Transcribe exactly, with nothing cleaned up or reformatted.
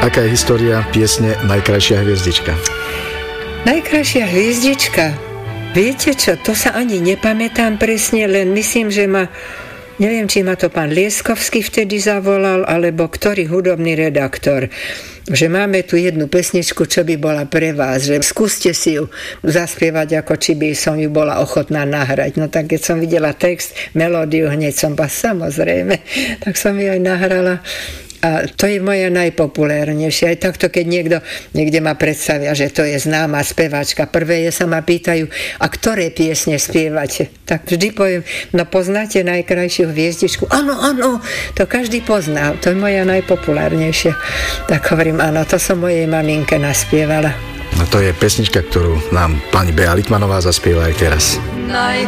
Aká je história piesne Najkrajšia hviezdička? Najkrajšia hviezdička? Viete čo, to sa ani nepamätám presne, len myslím, že ma, neviem, či ma to pán Lieskovský vtedy zavolal, alebo ktorý hudobný redaktor, že máme tu jednu pesničku, čo by bola pre vás, že skúste si ju zaspievať, ako či by som ju bola ochotná nahrať. No tak keď som videla text, melódiu, hneď som bola samozrejme, tak som ju aj nahrala. A to je moja najpopulárnejšia. Aj takto, keď niekto niekde ma predstavia, že to je známa speváčka. Prvé je, sa ma pýtajú, a ktoré piesne spievate? Tak vždy poviem, no poznáte Najkrajšiu hviezdičku? Áno, áno, to každý pozná. To je moja najpopulárnejšia. Tak hovorím, áno, to som mojej maminke naspievala. No to je pesnička, ktorú nám pani Bea Littmanová zaspieva aj teraz. Naj